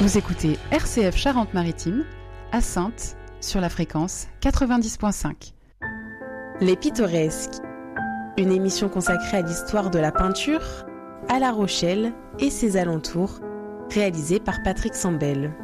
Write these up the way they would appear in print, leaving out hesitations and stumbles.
Vous écoutez RCF Charente-Maritime, à Saintes, sur la fréquence 90.5. Les Pittoresques, une émission consacrée à l'histoire de la peinture à La Rochelle et ses alentours, réalisée par Patrick Sambel.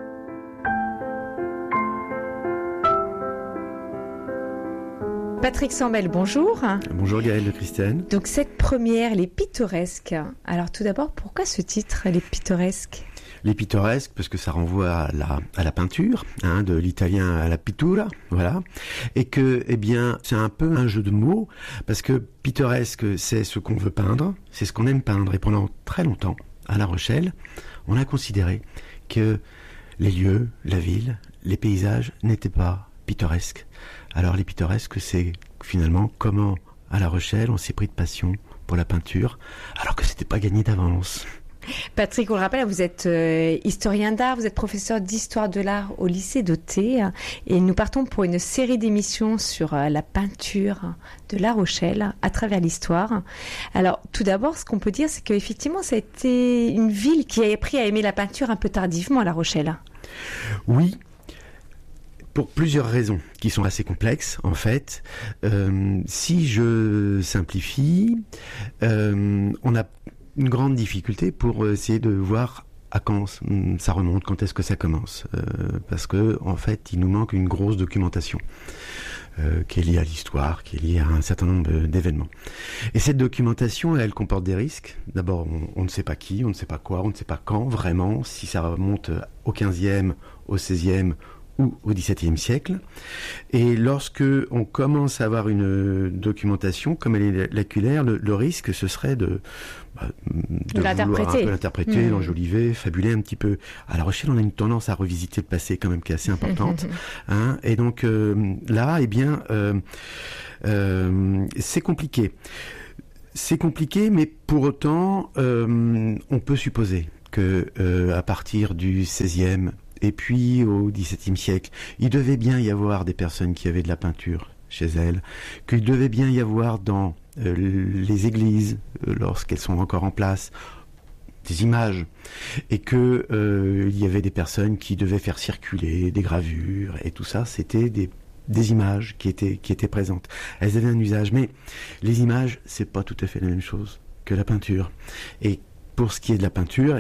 Patrick Sambel, bonjour. Bonjour Gaëlle de Christiane. Donc cette première, les pittoresques. Alors tout d'abord, pourquoi ce titre, les pittoresques ? Les pittoresques, parce que ça renvoie à la peinture, de l'italien à la pittura, voilà. Et que, c'est un peu un jeu de mots, parce que pittoresque, c'est ce qu'on veut peindre, c'est ce qu'on aime peindre. Et pendant très longtemps, à La Rochelle, on a considéré que les lieux, la ville, les paysages n'étaient pas pittoresques. Alors les pittoresques, c'est finalement comment, à La Rochelle, on s'est pris de passion pour la peinture, alors que c'était pas gagné d'avance. Patrick, on le rappelle, vous êtes historien d'art, vous êtes professeur d'histoire de l'art au lycée de Thé, et nous partons pour une série d'émissions sur la peinture de La Rochelle à travers l'histoire. Alors, tout d'abord, ce qu'on peut dire, c'est qu'effectivement, ça a été une ville qui a appris à aimer la peinture un peu tardivement à La Rochelle. Oui. Pour plusieurs raisons qui sont assez complexes, en fait. Si je simplifie, on a une grande difficulté pour essayer de voir à quand ça remonte, quand est-ce que ça commence. Parce que, en fait, il nous manque une grosse documentation qui est liée à l'histoire, qui est liée à un certain nombre d'événements. Et cette documentation, elle comporte des risques. D'abord, on ne sait pas qui, on ne sait pas quoi, on ne sait pas quand, vraiment, si ça remonte au 15e, au 16e ou au XVIIe siècle. Et lorsque on commence à avoir une documentation, comme elle est lacunaire, le risque, ce serait de l'interpréter. Un peu l'interpréter, l'enjoliver, fabuler un petit peu. À La Rochelle, on a une tendance à revisiter le passé quand même qui est assez importante. Et donc là, c'est compliqué. C'est compliqué, mais pour autant, on peut supposer que à partir du 16e et puis au XVIIe siècle, il devait bien y avoir des personnes qui avaient de la peinture chez elles, qu'il devait bien y avoir dans les églises, lorsqu'elles sont encore en place, des images, et que il y avait des personnes qui devaient faire circuler des gravures, et tout ça, c'était des images qui étaient présentes. Elles avaient un usage, mais les images, c'est pas tout à fait la même chose que la peinture. Et pour ce qui est de la peinture,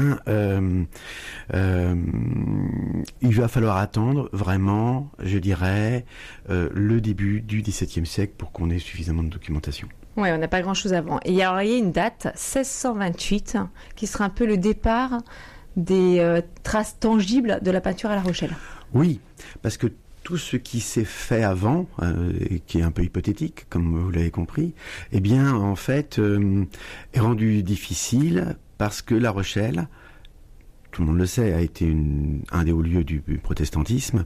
il va falloir attendre vraiment, je dirais, le début du XVIIe siècle pour qu'on ait suffisamment de documentation. Oui, on n'a pas grand-chose avant. Et alors, il y a une date, 1628, qui sera un peu le départ des traces tangibles de la peinture à La Rochelle. Oui, parce que tout ce qui s'est fait avant, et qui est un peu hypothétique, comme vous l'avez compris, en fait, est rendu difficile parce que La Rochelle, tout le monde le sait, a été un des hauts lieux du protestantisme,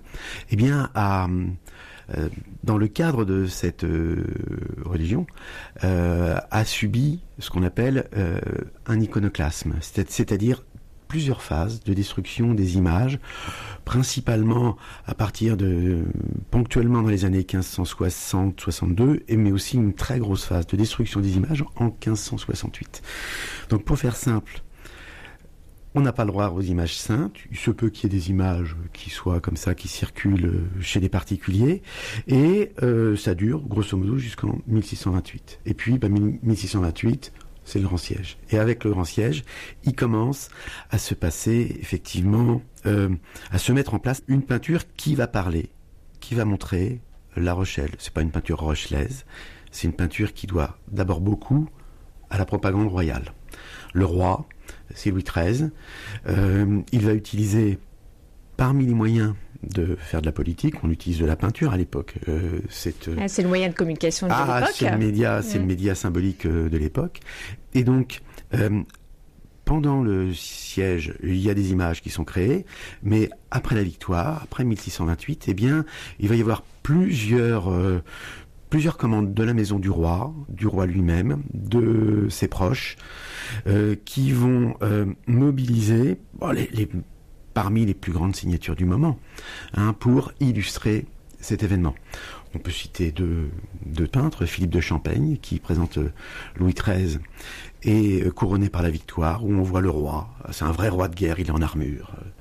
dans le cadre de cette religion, a subi ce qu'on appelle un iconoclasme, c'est-à-dire plusieurs phases de destruction des images, principalement à partir ponctuellement dans les années 1560-62, mais aussi une très grosse phase de destruction des images en 1568. Donc pour faire simple, on n'a pas le droit aux images saintes, il se peut qu'il y ait des images qui soient comme ça, qui circulent chez des particuliers, et ça dure grosso modo jusqu'en 1628. Et puis 1628, c'est le Grand Siège. Et avec le Grand Siège, il commence à se passer, effectivement, à se mettre en place une peinture qui va parler, qui va montrer La Rochelle. C'est pas une peinture rochelaise, c'est une peinture qui doit d'abord beaucoup à la propagande royale. Le roi, c'est Louis XIII, il va utiliser parmi les moyens de faire de la politique, on utilise de la peinture à l'époque. C'est le moyen de communication de l'époque. C'est le média symbolique de l'époque. Et donc, pendant le siège, il y a des images qui sont créées, mais après la victoire, après 1628, il va y avoir plusieurs commandes de la maison du roi lui-même, de ses proches, qui vont mobiliser parmi les plus grandes signatures du moment, pour illustrer cet événement. On peut citer deux peintres, Philippe de Champaigne, qui présente Louis XIII, et couronné par la victoire, où on voit le roi. C'est un vrai roi de guerre, il est en armure.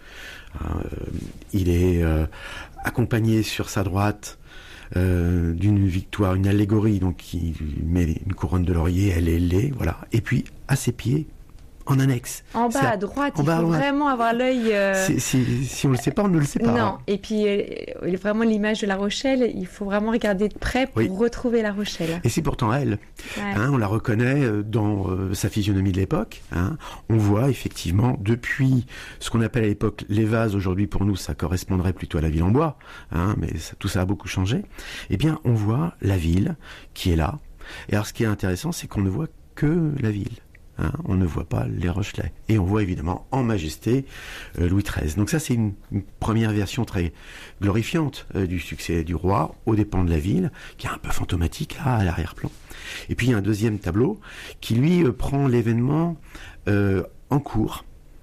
Il est accompagné sur sa droite d'une victoire, une allégorie, donc qui met une couronne de laurier, elle est laie, voilà. Et puis à ses pieds, en annexe. En bas à droite, il faut vraiment avoir l'œil... Si on ne le sait pas, on ne le sait pas. Non, et puis vraiment l'image de La Rochelle, il faut vraiment regarder de près pour retrouver La Rochelle. Et c'est pourtant elle. On la reconnaît dans sa physionomie de l'époque. On voit effectivement, depuis ce qu'on appelle à l'époque les vases, aujourd'hui pour nous ça correspondrait plutôt à la ville en bois, mais tout ça a beaucoup changé. Eh bien, on voit la ville qui est là. Et alors ce qui est intéressant, c'est qu'on ne voit que la ville. On ne voit pas les Rochelais. Et on voit évidemment en majesté Louis XIII. Donc ça, c'est une première version très glorifiante du succès du roi aux dépens de la ville, qui est un peu fantomatique là, à l'arrière-plan. Et puis il y a un deuxième tableau qui, lui, prend l'événement en cours.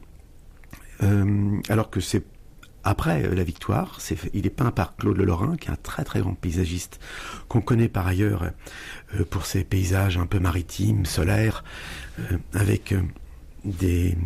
Alors que c'est après la victoire, il est peint par Claude Lorrain, qui est un très très grand paysagiste qu'on connaît par ailleurs pour ses paysages un peu maritimes, solaires, avec des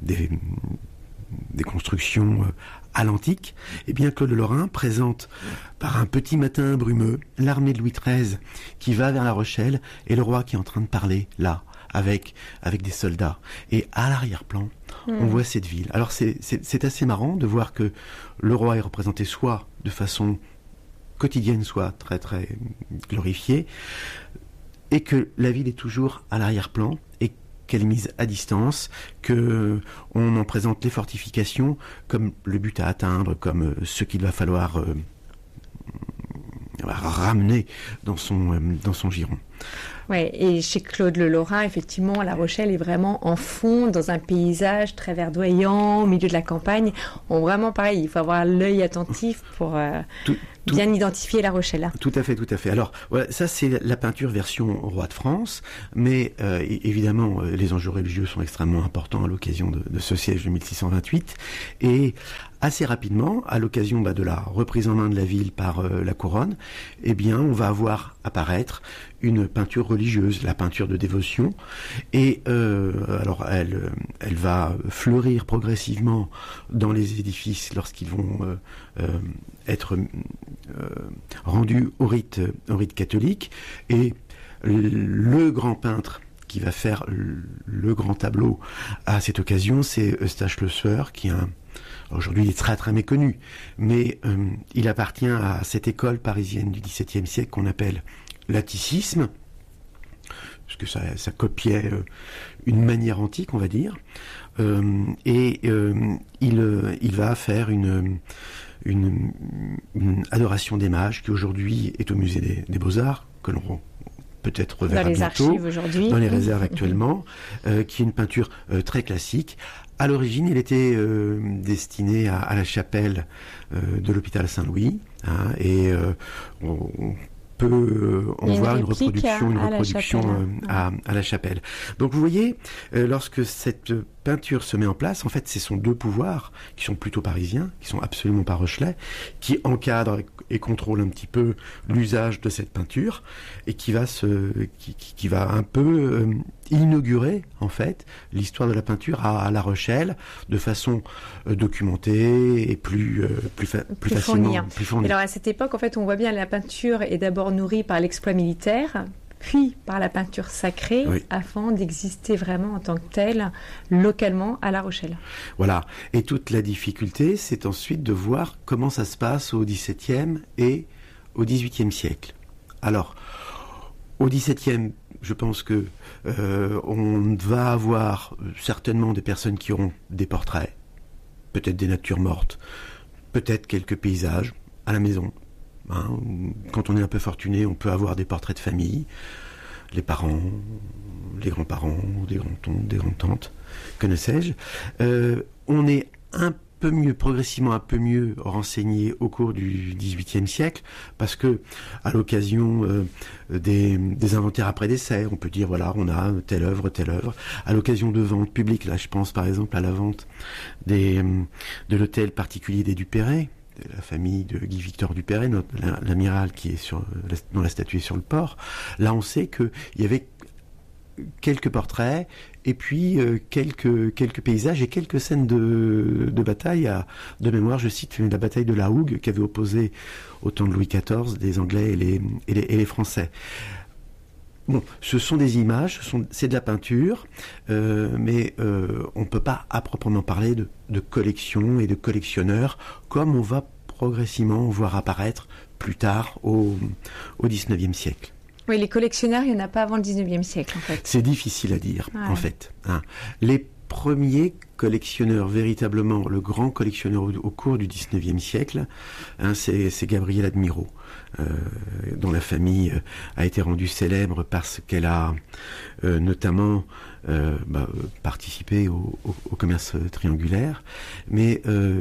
constructions à l'antique. Et bien Claude Lorrain présente par un petit matin brumeux l'armée de Louis XIII qui va vers La Rochelle et le roi qui est en train de parler là, avec des soldats. Et à l'arrière-plan, on voit cette ville. Alors c'est assez marrant de voir que le roi est représenté soit de façon quotidienne, soit très très glorifiée, et que la ville est toujours à l'arrière-plan, et qu'elle est mise à distance, que on en présente les fortifications comme le but à atteindre, comme ce qu'il va falloir ramener dans son giron. Ouais, et chez Claude Lorrain, effectivement, La Rochelle est vraiment en fond, dans un paysage très verdoyant, au milieu de la campagne. Vraiment pareil, il faut avoir l'œil attentif pour bien identifier La Rochelle. Tout à fait. Alors, voilà, ça c'est la peinture version roi de France, mais évidemment, les enjeux religieux sont extrêmement importants à l'occasion de ce siège de 1628, et assez rapidement, à l'occasion de la reprise en main de la ville par la couronne, eh bien, on va voir apparaître une peinture religieuse, la peinture de dévotion, et alors elle va fleurir progressivement dans les édifices lorsqu'ils vont être rendus au rite catholique, et le grand peintre qui va faire le grand tableau à cette occasion, c'est Eustache Le Sueur, qui est aujourd'hui il est très très méconnu, mais il appartient à cette école parisienne du XVIIe siècle qu'on appelle l'atticisme, parce que ça copiait une manière antique, on va dire, et il va faire une adoration des mages qui aujourd'hui est au musée des Beaux-Arts, que l'on peut-être reverra bientôt, dans les réserves actuellement, qui est une peinture très classique. À l'origine, il était destiné à la chapelle de l'hôpital Saint-Louis, et on peut en voir une reproduction à la chapelle. Donc vous voyez, lorsque cette peinture se met en place, en fait, ce sont deux pouvoirs qui sont plutôt parisiens, qui sont absolument pas rochelais, qui encadrent et contrôlent un petit peu l'usage de cette peinture, et qui va un peu inaugurer en fait l'histoire de la peinture à La Rochelle de façon documentée et plus facilement fournie. Alors à cette époque, en fait, on voit bien la peinture est d'abord nourrie par l'exploit militaire, puis par la peinture sacrée, afin d'exister vraiment en tant que telle, localement, à La Rochelle. Voilà. Et toute la difficulté, c'est ensuite de voir comment ça se passe au XVIIe et au XVIIIe siècle. Alors, au XVIIe, je pense que on va avoir certainement des personnes qui auront des portraits, peut-être des natures mortes, peut-être quelques paysages à la maison. Quand on est un peu fortuné, on peut avoir des portraits de famille, les parents, les grands-parents, des grands-oncles, des grandes-tantes, que ne sais-je. On est progressivement un peu mieux renseigné au cours du XVIIIe siècle, parce que à l'occasion des inventaires après décès, on peut dire voilà, on a telle œuvre, à l'occasion de ventes publiques, là je pense par exemple à la vente de l'hôtel particulier des Dupéré, la famille de Guy Victor Dupéré, l'amiral qui est dont la statue est sur le port. Là on sait qu'il y avait quelques portraits et puis quelques paysages et quelques scènes de bataille. De mémoire, je cite la bataille de la Hougue qui avait opposé au temps de Louis XIV des Anglais et les Français. Bon, ce sont des images, c'est de la peinture, mais on ne peut pas à proprement parler de collection et de collectionneurs comme on va progressivement voir apparaître plus tard au XIXe siècle. Oui, les collectionneurs, il n'y en a pas avant le XIXe siècle, en fait. C'est difficile à dire, en fait. Les premiers collectionneurs, véritablement, le grand collectionneur au cours du XIXe siècle, c'est Gabriel Admirault, dont la famille a été rendue célèbre parce qu'elle a notamment participé au commerce triangulaire. Mais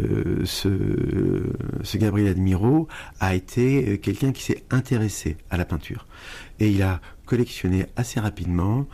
ce Gabriel Admirault a été quelqu'un qui s'est intéressé à la peinture. Et il a collectionné assez rapidement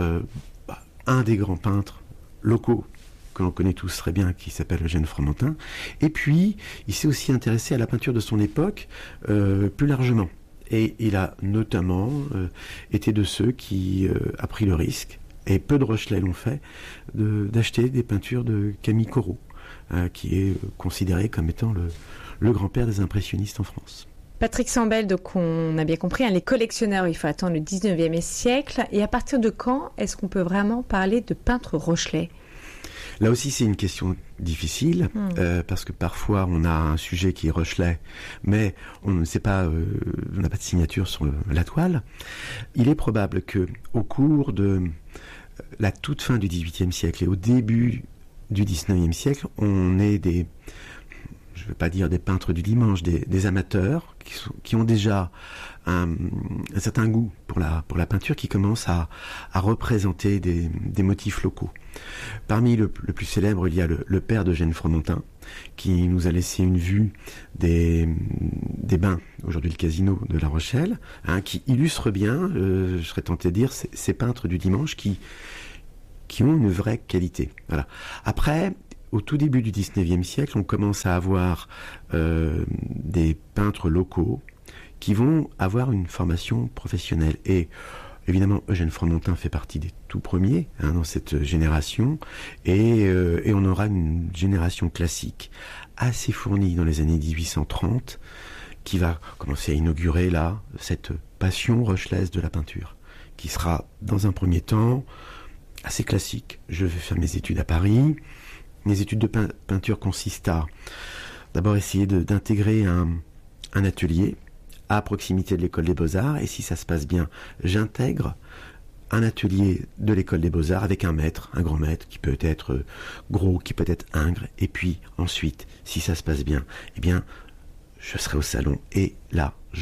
un des grands peintres locaux que l'on connaît tous très bien, qui s'appelle Eugène Fromentin. Et puis, il s'est aussi intéressé à la peinture de son époque plus largement. Et il a notamment été de ceux qui a pris le risque, et peu de Rochelais l'ont fait, d'acheter des peintures de Camille Corot, qui est considéré comme étant le grand-père des impressionnistes en France. Patrick Sambel, donc on a bien compris, les collectionneurs, il faut attendre le 19e siècle. Et à partir de quand est-ce qu'on peut vraiment parler de peintre rochelais ? Là aussi, c'est une question difficile, parce que parfois on a un sujet qui est rochelais, mais on ne sait pas, on n'a pas de signature sur la toile. Il est probable que au cours de la toute fin du XVIIIe siècle et au début du XIXe siècle, on ait je ne veux pas dire des peintres du dimanche, des amateurs qui ont déjà un certain goût pour la peinture, qui commencent à représenter des motifs locaux. Parmi le plus célèbre, il y a le père d'Eugène Fromentin, qui nous a laissé une vue des bains, aujourd'hui le casino de La Rochelle, qui illustre bien, je serais tenté de dire, ces peintres du dimanche qui ont une vraie qualité. Voilà. Après, au tout début du XIXe siècle, on commence à avoir des peintres locaux qui vont avoir une formation professionnelle. Et évidemment, Eugène Fromentin fait partie des tout premiers dans cette génération. Et on aura une génération classique assez fournie dans les années 1830 qui va commencer à inaugurer là cette passion rochelaise de la peinture, qui sera dans un premier temps assez classique. Je vais faire mes études à Paris. Mes études de peinture consistent à d'abord essayer d'intégrer un atelier à proximité de l'école des Beaux-Arts, et si ça se passe bien, j'intègre un atelier de l'école des Beaux-Arts avec un maître, un grand maître, qui peut être gros, qui peut être ingre, et puis ensuite, si ça se passe bien, eh bien, je serai au salon, et là, je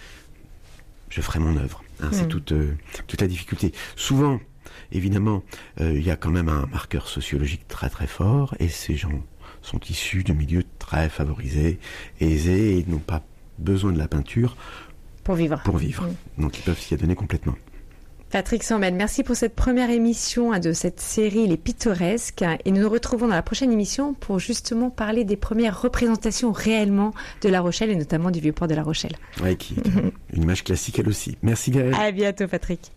ferai mon œuvre. C'est toute la difficulté. Souvent, évidemment, il y a quand même un marqueur sociologique très très fort, et ces gens sont issus de milieux très favorisés, aisés, et n'ont pas besoin de la peinture pour vivre. Donc ils peuvent s'y adonner complètement. Patrick Sambel, merci pour cette première émission de cette série Les Pittoresques, et nous nous retrouvons dans la prochaine émission pour justement parler des premières représentations réellement de La Rochelle, et notamment du Vieux-Port de La Rochelle. Oui, qui est une image classique elle aussi. Merci Gaëlle. À bientôt Patrick.